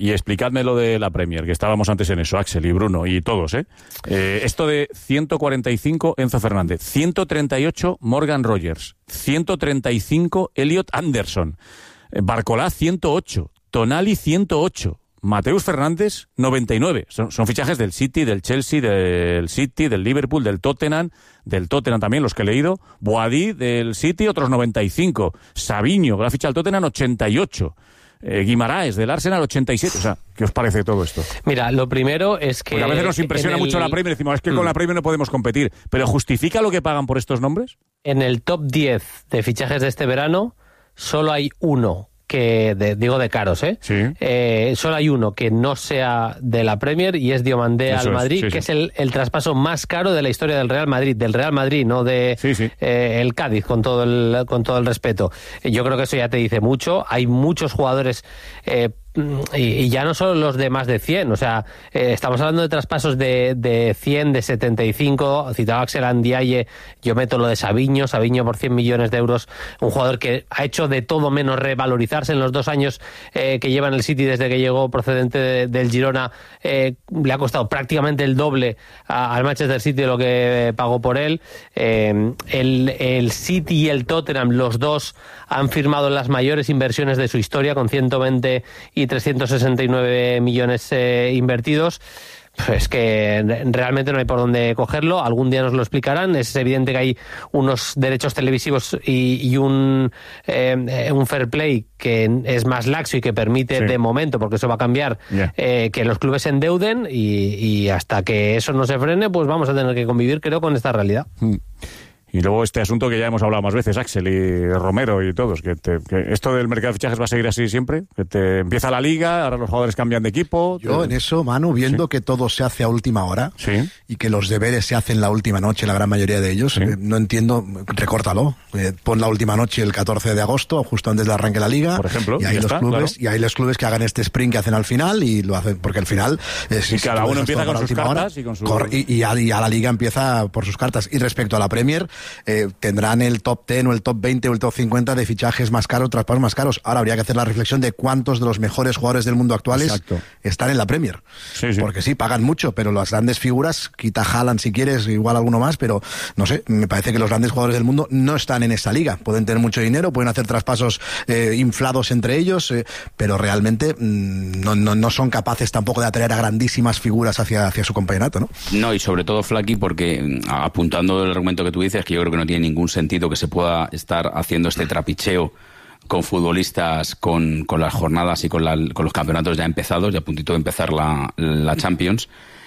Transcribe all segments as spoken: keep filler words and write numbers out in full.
Y explicadme lo de la Premier, que estábamos antes en eso, Axel y Bruno y todos, ¿eh? eh esto de ciento cuarenta y cinco Enzo Fernández, ciento treinta y ocho Morgan Rogers, ciento treinta y cinco Elliot Anderson, Barcolá ciento ocho, Tonali ciento ocho, Mateus Fernández noventa y nueve. Son, son fichajes del City, del Chelsea, del City, del Liverpool, del Tottenham, del Tottenham también, los que he leído. Boadí del City, otros noventa y cinco. Sabiño, que la ficha del Tottenham, ochenta y ocho. Eh, Guimaraes del Arsenal, ochenta y siete. O sea, ¿qué os parece todo esto? Mira, lo primero es que... Porque a veces nos impresiona el... mucho la Premier, decimos, es que mm. con la Premier no podemos competir. ¿Pero justifica lo que pagan por estos nombres? En el top diez de fichajes de este verano, solo hay uno que, de, digo de caros, ¿eh? Sí. eh solo hay uno que no sea de la Premier y es Diomandé al Madrid, es, sí, que sí. es el, el traspaso más caro de la historia del Real Madrid, del Real Madrid, no de sí, sí. Eh, el Cádiz, con todo el, con todo el respeto. Yo creo que eso ya te dice mucho. Hay muchos jugadores... Eh, Y, y ya no solo los de más de cien, o sea, eh, estamos hablando de traspasos de, de cien, de setenta y cinco, citaba Axel Ndiaye, yo meto lo de Sabiño, Sabiño por cien millones de euros, un jugador que ha hecho de todo menos revalorizarse en los dos años eh, que lleva en el City desde que llegó procedente de, del Girona, eh, le ha costado prácticamente el doble a, al Manchester City de lo que eh, pagó por él. Eh, el, el City y el Tottenham, los dos han firmado las mayores inversiones de su historia, con ciento veinte y trescientos sesenta y nueve millones eh, invertidos. Pues que realmente no hay por dónde cogerlo. Algún día nos lo explicarán. Es evidente que hay unos derechos televisivos y, y un, eh, un fair play que es más laxo y que permite, sí, de momento, porque eso va a cambiar, yeah. eh, que los clubes se endeuden y, y hasta que eso no se frene, pues vamos a tener que convivir, creo, con esta realidad. Mm. Y luego este asunto que ya hemos hablado más veces, Axel y Romero y todos, que, te, que esto del mercado de fichajes va a seguir así siempre, que te empieza la liga, ahora los jugadores cambian de equipo. Yo te... en eso, Manu, viendo, sí, que todo se hace a última hora, sí, y que los deberes se hacen la última noche, la gran mayoría de ellos, sí, eh, no entiendo, recórtalo, eh, pon la última noche el catorce de agosto, justo antes de arranque la liga, por ejemplo, y ahí los está, clubes, claro, y ahí los clubes que hagan este sprint que hacen al final, y lo hacen, porque al final eh, si, y cada si uno empieza con sus cartas hora, y con su... cor, y, y, a, y a la liga empieza por sus cartas. Y respecto a la Premier, eh, tendrán el top diez o el top veinte o el top cincuenta de fichajes más caros, traspasos más caros. Ahora habría que hacer la reflexión de cuántos de los mejores jugadores del mundo actuales, exacto, están en la Premier. Sí, sí. Porque sí, pagan mucho, pero las grandes figuras, quita Haaland si quieres, igual alguno más, pero no sé, me parece que los grandes jugadores del mundo no están en esta liga. Pueden tener mucho dinero, pueden hacer traspasos eh, inflados entre ellos, eh, pero realmente mmm, no, no, no son capaces tampoco de atraer a grandísimas figuras hacia, hacia su campeonato, ¿no? No, y sobre todo, Flaky, porque apuntando el argumento que tú dices, que yo creo que no tiene ningún sentido que se pueda estar haciendo este trapicheo con futbolistas, con, con las jornadas y con, la, con los campeonatos ya empezados, ya a puntito de empezar la, la Champions,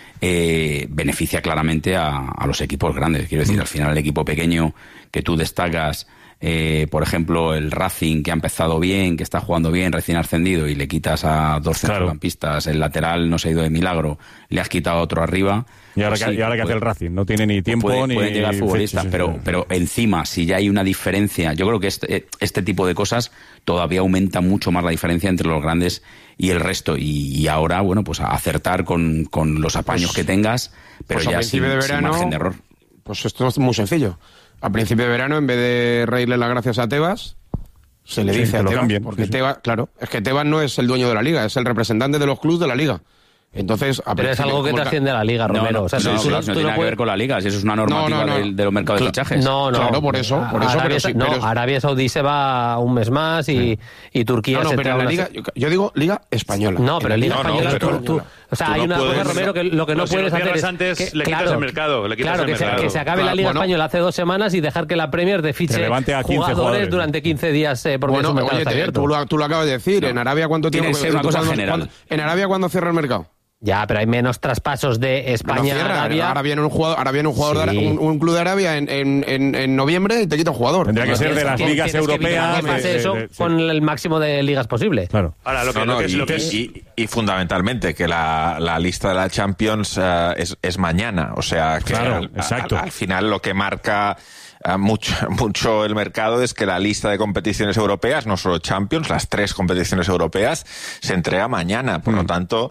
eh, beneficia claramente a, a los equipos grandes. Quiero decir, al final el equipo pequeño que tú destacas, eh, por ejemplo, el Racing, que ha empezado bien, que está jugando bien, recién ascendido, y le quitas a dos centrocampistas, claro, el lateral no se ha ido de milagro, le has quitado a otro arriba. Y ahora, pues que, sí, y ahora que hace el Racing, no tiene ni tiempo puede, ni... Pueden llegar futbolistas, sí, sí, pero, sí. pero encima, si ya hay una diferencia, yo creo que este, este tipo de cosas todavía aumenta mucho más la diferencia entre los grandes y el resto. Y, y ahora, bueno, pues a acertar con, con los apaños pues, que tengas, pero pues ya sin, de verano, sin margen de error. Pues esto es muy sencillo. A principio de verano, en vez de reírle las gracias a Tebas, se le sí, dice a Tebas, cambien, porque sí, Tebas, claro, es que Tebas no es el dueño de la liga, es el representante de los clubes de la liga. Entonces, pero es algo que trasciende a la liga, Romero. No, no, o sea, no, no, no, tú, no, tú no tiene nada puedes... que ver con la liga, si eso es una normativa no, no, no. De, de los mercados de fichajes. No, no. Claro, por eso, por eso, Arabia, pero sí, no, pero... Arabia Saudí se va un mes más y, sí, y Turquía no, no, se pero en la liga, yo, yo digo liga española. No, pero liga no, española, no, pero, tú, tú, o sea, hay no una puedes, cosa, Romero, que lo que no, no puedes si hacer es antes, que, le quitas claro, el mercado, le quitas claro, el que, mercado. Se, que se acabe claro, la liga bueno, española hace dos semanas y dejar que la Premier de fiche jugadores, jugadores durante quince días eh, porque bueno, su mercado oye, está abierto. Tú lo, tú lo acabas de decir, no. En Arabia ¿cuánto tiempo? Tiene que ser una cosa general. En Arabia ¿cuándo cierra el mercado? Ya, pero hay menos traspasos de España a Arabia. Ahora viene un jugador, ahora viene un, jugador sí. de Arabia, un, un club de Arabia en, en, en, en noviembre y te quita un jugador. Tendría que no, ser de las ligas tienes europeas. Que hace eso de, de, de, con el máximo de ligas posible. Claro. Ahora, lo que, no, no, lo que, y, lo que es... y, y, y fundamentalmente que la, la lista de la Champions uh, es, es mañana. O sea, que claro, al, exacto. al, al final lo que marca uh, mucho, mucho el mercado es que la lista de competiciones europeas, no solo Champions, las tres competiciones europeas, se entrega mañana. Por mm. lo tanto,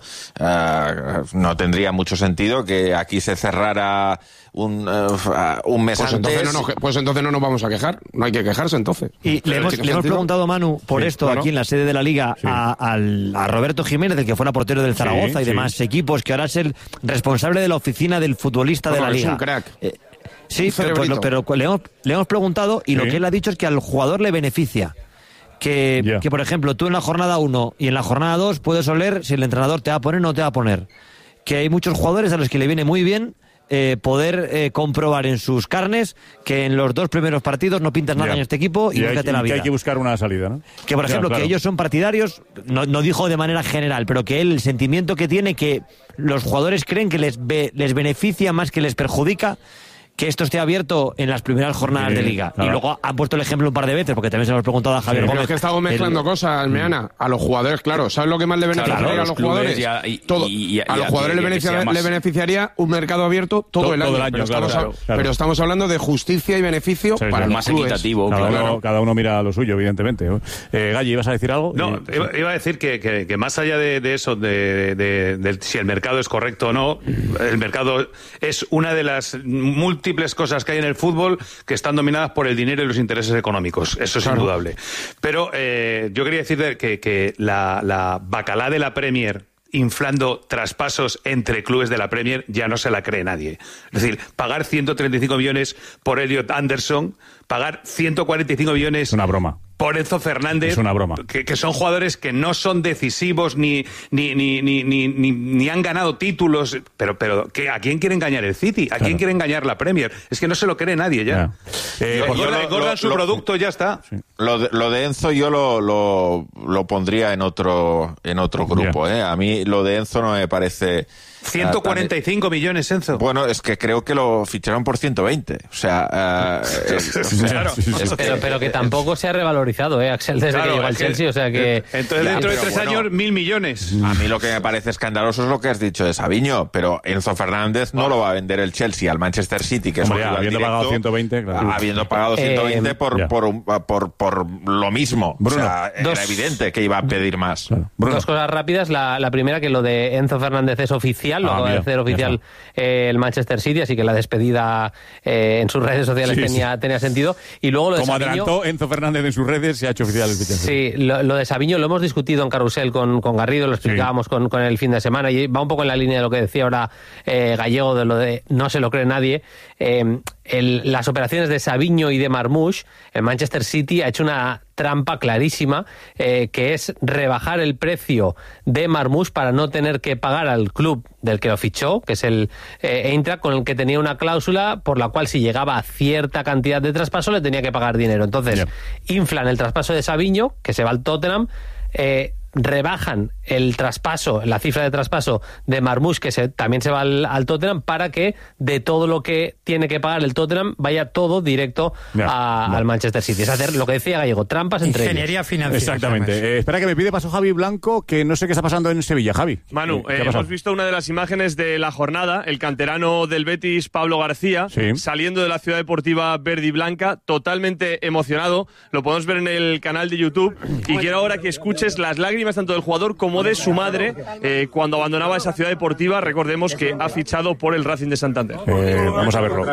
uh, no tendría mucho sentido que aquí se cerrara un, uh, un mes pues antes. Entonces no nos, pues entonces no nos vamos a quejar. No hay que quejarse entonces. Y le hemos, le hemos preguntado, Manu, por sí, esto claro. aquí en la sede de la Liga sí. a, a, a Roberto Jiménez, el que fuera portero del Zaragoza sí, y demás sí. equipos, que ahora es el responsable de la oficina del futbolista bueno, de la es Liga. Un crack. Eh, sí, pero, pues, pero le, hemos, le hemos preguntado y sí. lo que él ha dicho es que al jugador le beneficia. Que, yeah. que, por ejemplo, tú en la jornada uno y en la jornada dos puedes oler si el entrenador te va a poner o no te va a poner. Que hay muchos jugadores a los que le viene muy bien eh, poder eh, comprobar en sus carnes que en los dos primeros partidos no pintas nada yeah. en este equipo y, y búscate la vida. Que hay que buscar una salida, ¿no? Que, por ejemplo, claro, claro. que ellos son partidarios, no, no dijo de manera general, pero que él, el sentimiento que tiene, que los jugadores creen que les, be, les beneficia más que les perjudica que esto esté abierto en las primeras jornadas sí, de Liga. Claro. Y luego han puesto el ejemplo un par de veces, porque también se lo hemos preguntado a Javier sí, Gómez. Pero es que estamos mezclando el... cosas, Meana. A los jugadores, claro. ¿Sabes lo que más le beneficiaría claro, a los, los jugadores? Ya, y, Todo. Y, y, a los y, jugadores y, le, beneficia, más... le beneficiaría un mercado abierto todo, todo el año. Todo el año pero, claro, estamos claro, a, claro. pero estamos hablando de justicia y beneficio sí, para sí, los más clubes. Equitativo. Cada, claro. uno, cada uno mira lo suyo, evidentemente. Eh, Galli, ¿ibas a decir algo? No, eh, iba, iba a decir que, que, que más allá de, de eso, de, de, de, de si el mercado es correcto o no, el mercado es una de las múltiples cosas que hay en el fútbol que están dominadas por el dinero y los intereses económicos. Eso es claro. indudable. Pero eh, yo quería decir que, que la, la bacalá de la Premier inflando traspasos entre clubes de la Premier ya no se la cree nadie. Es decir, pagar ciento treinta y cinco millones por Elliot Anderson, pagar ciento cuarenta y cinco millones... Es una broma. Por Enzo Fernández, es una broma. Que, que son jugadores que no son decisivos ni ni ni ni ni, ni, ni han ganado títulos, pero pero ¿qué, ¿a quién quiere engañar el City? ¿A claro. quién quiere engañar la Premier? Es que no se lo cree nadie ya. ya. Eh, engordan engordan su lo, producto, ya está. Sí. Lo, de, lo de Enzo yo lo, lo, lo pondría en otro en otro grupo. Yeah. ¿eh? A mí lo de Enzo no me parece... ciento cuarenta y cinco millones, Enzo. Bueno, es que creo que lo ficharon por ciento veinte. O sea, uh, eh, claro. pero, pero que tampoco se ha revalorizado, ¿eh, Axel, desde claro, que llegó al Chelsea? O sea que... Entonces, dentro ya, de tres bueno, años, mil millones. A mí lo que me parece escandaloso es lo que has dicho de Savinho, pero Enzo Fernández no oh. lo va a vender el Chelsea al Manchester City, que es Hombre, un ya, habiendo directo, pagado ciento veinte, claro. habiendo pagado ciento veinte eh, por, por, un, por, por lo mismo. Bruno, o sea, dos, era evidente que iba a pedir más. Claro. Dos cosas rápidas. La, la primera, que lo de Enzo Fernández es oficial, lo ah, acaba de hacer oficial eh, el Manchester City, así que la despedida eh, en sus redes sociales sí, tenía, sí. tenía sentido. Y luego lo de Como Savinho, adelantó Enzo Fernández en sus redes, se ha hecho oficial el fichaje. Sí, lo, lo de Savinho lo hemos discutido en Carrusel con, con Garrido, lo explicábamos sí. con, con el fin de semana, y va un poco en la línea de lo que decía ahora eh, Gallego, de lo de no se lo cree nadie. Eh, el, las operaciones de Savinho y de Marmoush, el Manchester City ha hecho una trampa clarísima, eh, que es rebajar el precio de Marmoush para no tener que pagar al club del que lo fichó, que es el eh, Eintracht, con el que tenía una cláusula por la cual si llegaba a cierta cantidad de traspaso le tenía que pagar dinero. Entonces, yeah. inflan el traspaso de Savinho, que se va al Tottenham, eh, rebajan el traspaso, la cifra de traspaso de Marmoush, que se, también se va al, al Tottenham, para que de todo lo que tiene que pagar el Tottenham vaya todo directo yeah, a, yeah. al Manchester City. Es hacer lo que decía Gallego, trampas entre Ingeniería ellos. financiera. Exactamente. Eh, espera que me pide paso Javi Blanco, que no sé qué está pasando en Sevilla. Javi. Manu, eh, hemos visto una de las imágenes de la jornada, el canterano del Betis, Pablo García, sí. saliendo de la Ciudad Deportiva Verde y Blanca, totalmente emocionado. Lo podemos ver en el canal de YouTube. Y quiero ahora que escuches las lágrimas tanto del jugador como de su madre eh, cuando abandonaba esa ciudad deportiva. Recordemos que ha fichado por el Racing de Santander. Eh, vamos a verlo.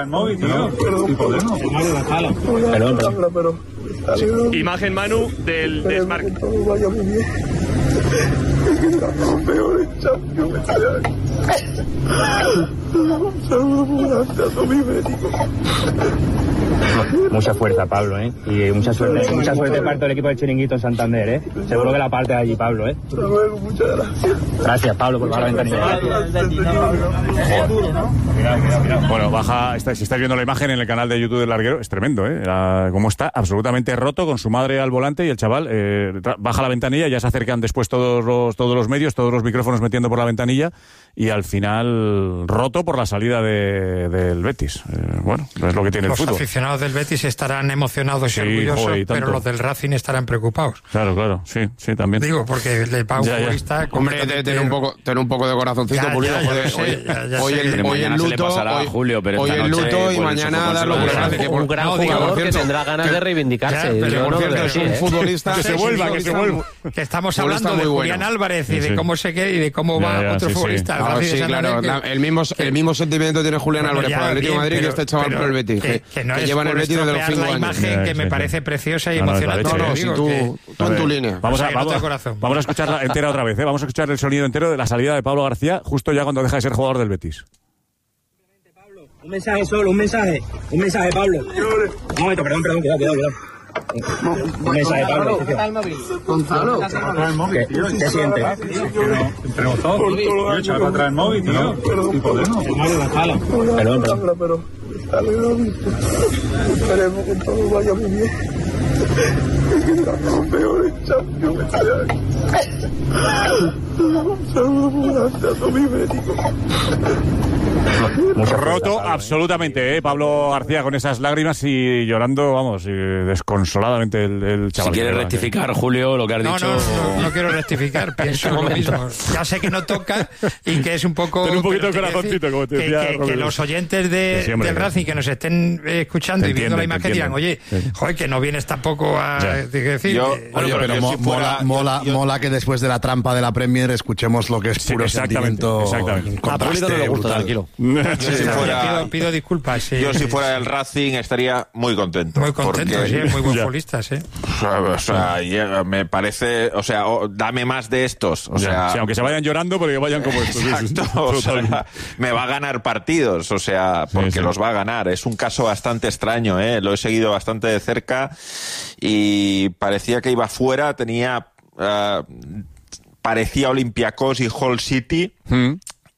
Perdón, perdón. Imagen, Manu, del desmarque. Mucha fuerza, Pablo, ¿eh? Y mucha suerte, mucha suerte para todo el equipo de Chiringuito en Santander, ¿eh? Seguro que la parte de allí, Pablo, ¿eh? Muchas gracias. Gracias, Pablo, por la ventanilla. Bueno, baja, está, si estáis viendo la imagen en el canal de YouTube del larguero, es tremendo, ¿eh? La, como está absolutamente roto, con su madre al volante y el chaval eh, baja la ventanilla, ya se acercan después todos los, todos los medios, todos los micrófonos metiendo metiendo por la ventanilla y al final roto por la salida de, del Betis. Eh, bueno, es lo que tiene los el fútbol. Los aficionados del Betis estarán emocionados sí, y orgullosos, joder, y pero los del Racing estarán preocupados. Claro, claro, sí, sí, también. Digo, porque el pago futbolista... Hombre, de tener un poco, tener un poco de corazoncito, ya, Pulido. Ya, ya, sé, ya, ya hoy, el, hoy el luto, pasará, hoy, Julio, pero hoy el luto y mañana darlo por grande. Que un gran no, jugador digo, que tendrá ganas que, de reivindicarse. Ya, pero por cierto, es un futbolista... Que se vuelva, que se vuelva. Que estamos hablando de Julián Álvarez y de cómo se queda y de cómo va otro futbolista. Sí, claro, el mismo el mismo sentimiento tiene Julián bueno, Álvarez por el Atlético de Madrid pero, que este chaval por el Betis. Que, que, no que llevan el Betis desde los cinco años. La imagen ya, que sí, me sí. parece preciosa y no, no, emocionante. No, no, no, no, si tú, que, tú en tu línea. Vamos a, o sea, vamos, no vamos a escucharla entera otra vez. ¿eh? Vamos a escuchar el sonido entero de la salida de Pablo García justo ya cuando deja de ser jugador del Betis. Un mensaje solo, un mensaje. Un mensaje, Pablo. Un momento, perdón, perdón, cuidado, cuidado, cuidado. Un mensaje, Pablo. Gonzalo, echa para atrás el móvil, tío. ¿Qué sientes? Entre nosotros, tío, echa para atrás el móvil, tío. Y podemos. Perdón, perdón. Pero, dale, David. Esperemos que todo vaya muy bien. Los peores champions. Saludos muy grande a todo mi médico. Roto absolutamente, ¿eh? Pablo García con esas lágrimas y llorando, vamos, y desconsoladamente el, el chaval. Si quieres rectificar, que... Julio, lo que has no, dicho... No, no, no, no quiero rectificar, pienso lo mismo. Ya sé que no toca y que es un poco... Ten un poquito de corazoncito, como te decía que, que, que los oyentes de, sí, del Racing que nos estén escuchando y viendo la imagen dirán, oye, sí. joder, que no vienes tampoco a decir... Yo, que, oye, pero, pero mo, si fuera, mola, mola, yo, mola que después de la trampa de la Premier escuchemos lo que es sí, puro exactamente, sentimiento. Exactamente. A Público no le gusta, tranquilo. Yo si fuera, pido, pido disculpas. Sí. Yo si fuera el Racing estaría muy contento. Muy contento, porque, sí, muy buen futbolista, sí. O sea, me parece, o sea, oh, dame más de estos. O sea, sí, aunque se vayan llorando, pero que vayan como estos. Exacto, o sea, me va a ganar partidos, o sea, porque sí, sí. los va a ganar. Es un caso bastante extraño, ¿eh? Lo he seguido bastante de cerca y parecía que iba fuera, tenía... Uh, parecía Olympiacos y Hull City mm.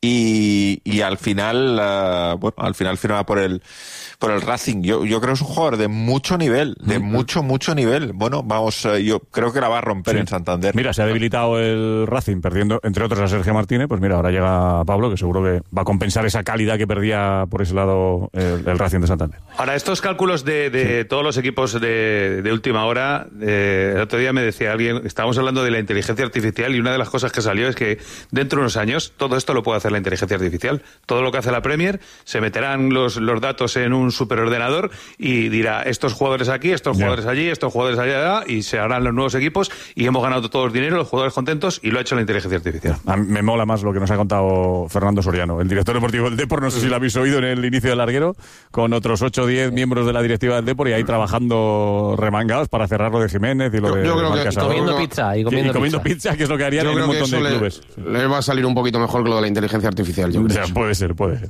y, y al final uh, bueno, al final firma por el por el Racing. Yo, yo creo que es un jugador de mucho nivel, de mm. mucho, mucho nivel. Bueno, vamos, uh, yo creo que la va a romper sí. en Santander. Mira, se ha debilitado el Racing perdiendo, entre otros, a Sergio Martínez. Pues mira, ahora llega Pablo, que seguro que va a compensar esa calidad que perdía por ese lado el, el Racing de Santander. Ahora, estos cálculos de, de sí. todos los equipos de, de última hora, eh, el otro día me decía alguien, estábamos hablando de la inteligencia artificial y una de las cosas que salió es que dentro de unos años todo esto lo puede hacer la inteligencia artificial. Todo lo que hace la Premier, se meterán los, los datos en un superordenador y dirá estos jugadores aquí, estos yeah. jugadores allí, estos jugadores allá, y se harán los nuevos equipos y hemos ganado todos dinero, los jugadores contentos, y lo ha hecho la inteligencia artificial. A mí me mola más lo que nos ha contado Fernando Soriano, el director deportivo del Depor, no sé si lo habéis oído en el inicio del larguero, con otros ocho o diez miembros de la directiva del Depor y ahí trabajando remangados para cerrar lo de Jiménez y lo yo, de yo creo que, y comiendo pizza y comiendo, y comiendo pizza. pizza, que es lo que harían yo en un montón de le, clubes. Le va a salir un poquito mejor que lo de la inteligencia artificial, yo creo. O sea, puede ser, puede ser.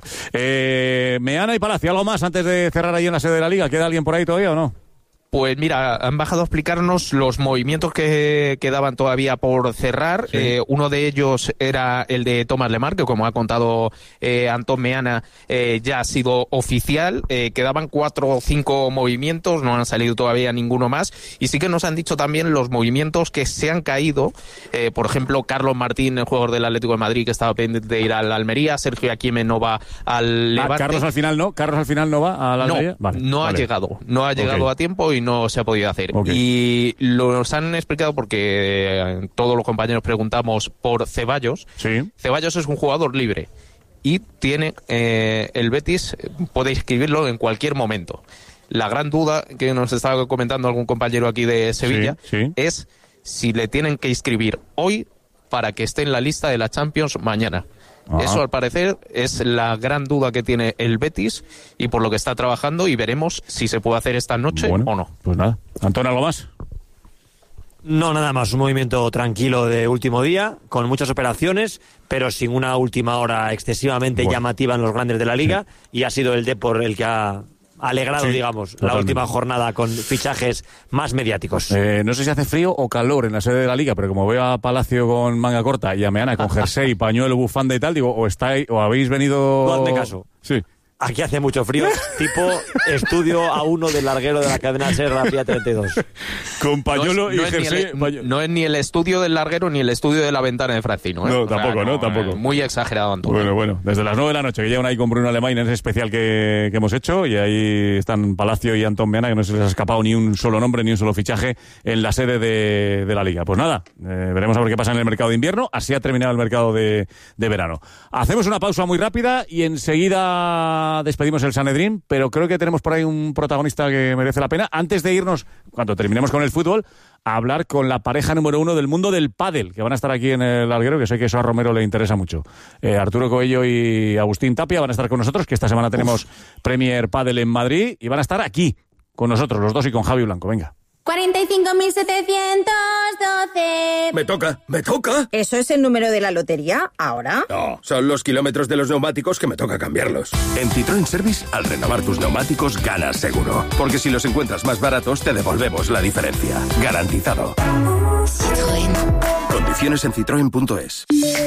Eh, Meana y Palacio, ¿algo más antes de cerrar ahí en la sede de la Liga? ¿Queda alguien por ahí todavía o no? Pues mira, han bajado a explicarnos los movimientos que quedaban todavía por cerrar. Sí. Eh, uno de ellos era el de Thomas Lemar, que como ha contado eh, Antón Meana, eh, ya ha sido oficial. Eh, quedaban cuatro o cinco movimientos, no han salido todavía ninguno más. Y sí que nos han dicho también los movimientos que se han caído. Eh, por ejemplo, Carlos Martín, el jugador del Atlético de Madrid, que estaba pendiente de ir al Almería. Sergio Aquime no va al Levante. Ah, Carlos al final no, Carlos al final no va al Almería. No, vale, no vale. ha llegado, no ha llegado okay. a tiempo y no se ha podido hacer. Okay. Y los han explicado porque todos los compañeros preguntamos por Ceballos. Sí. Ceballos es un jugador libre y tiene eh, el Betis, puede inscribirlo en cualquier momento. La gran duda que nos estaba comentando algún compañero aquí de Sevilla sí, sí. es si le tienen que inscribir hoy para que esté en la lista de la Champions mañana. Ajá. Eso, al parecer, es la gran duda que tiene el Betis y por lo que está trabajando, y veremos si se puede hacer esta noche bueno, o no. Pues nada. Antón, ¿algo más? No, nada más. Un movimiento tranquilo de último día, con muchas operaciones, pero sin una última hora excesivamente bueno. llamativa en los grandes de la Liga, sí. y ha sido el Depor el que ha alegrado, sí, digamos, totalmente. La última jornada con fichajes más mediáticos. Eh, no sé si hace frío o calor en la sede de la Liga, pero como veo a Palacio con manga corta y a Meana con jersey, pañuelo, bufanda y tal, digo, o estáis, o habéis venido... No hazme caso. Sí. Aquí hace mucho frío, tipo estudio A uno del larguero de la cadena SER, la Vía treinta y dos. Con pañuelo no es, no y jersey. Es el, no es ni el estudio del larguero ni el estudio de la ventana de Francino. ¿eh? No, tampoco, sea, no, no, tampoco. Muy exagerado, Antonio. Bueno, bueno, desde las nueve de la noche, que llegan ahí con Bruno Alemán en ese especial que, que hemos hecho, y ahí están Palacio y Antón Meana, que no se les ha escapado ni un solo nombre, ni un solo fichaje en la sede de, de la Liga. Pues nada, eh, veremos a ver qué pasa en el mercado de invierno. Así ha terminado el mercado de, de verano. Hacemos una pausa muy rápida y enseguida despedimos el Sanedrín, pero creo que tenemos por ahí un protagonista que merece la pena. Antes de irnos, cuando terminemos con el fútbol, a hablar con la pareja número uno del mundo del pádel, que van a estar aquí en el larguero, que sé que eso a Romero le interesa mucho. Eh, Arturo Coello y Agustín Tapia van a estar con nosotros, que esta semana tenemos Uf. Premier Pádel en Madrid, y van a estar aquí con nosotros, los dos, y con Javi Blanco. Venga. cuarenta y cinco mil setecientos doce. Me toca, me toca. ¿Eso es el número de la lotería ahora? No, son los kilómetros de los neumáticos que me toca cambiarlos. En Citroën Service, al renovar tus neumáticos, ganas seguro. Porque si los encuentras más baratos, te devolvemos la diferencia. Garantizado. Citroën. Condiciones en citroen punto es.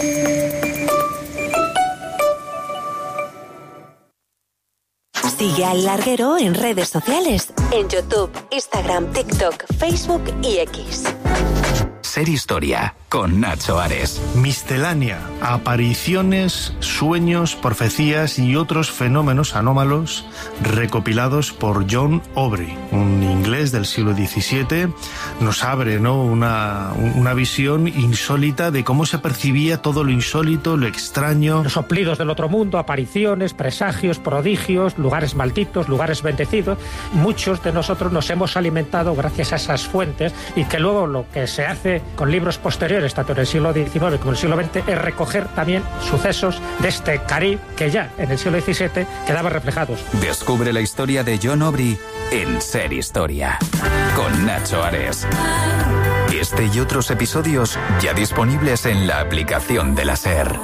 Sigue al Larguero en redes sociales, en YouTube, Instagram, TikTok, Facebook y X. Ser Historia, con Nacho Ares. Miscelánea, apariciones, sueños, profecías y otros fenómenos anómalos recopilados por John Aubrey, un inglés del siglo diecisiete. Nos abre, ¿no?, una, una visión insólita de cómo se percibía todo lo insólito, lo extraño. Los soplidos del otro mundo, apariciones, presagios, prodigios, lugares malditos, lugares bendecidos. Muchos de nosotros nos hemos alimentado gracias a esas fuentes, y que luego lo que se hace con libros posteriores, tanto en el siglo diecinueve como en el siglo veinte, es recoger también sucesos de este Caribe que ya en el siglo diecisiete quedaban reflejados. Descubre la historia de John Aubrey en Ser Historia, con Nacho Ares. Este y otros episodios ya disponibles en la aplicación de la SER.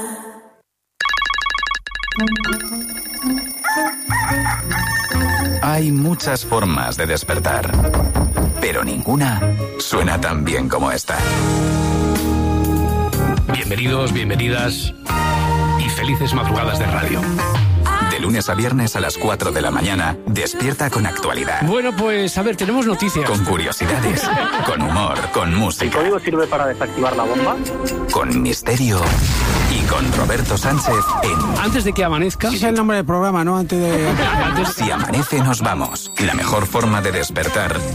Hay muchas formas de despertar, pero ninguna suena tan bien como esta. Bienvenidos, bienvenidas y felices madrugadas de radio. De lunes a viernes a las cuatro de la mañana, despierta con actualidad. Bueno, pues a ver, tenemos noticias. Con curiosidades, con humor, con música. ¿El código sirve para desactivar la bomba? Con misterio y con Roberto Sánchez en... Antes de que amanezca... Ese es el nombre del programa, ¿no? Antes de... Si amanece nos vamos. La mejor forma de despertar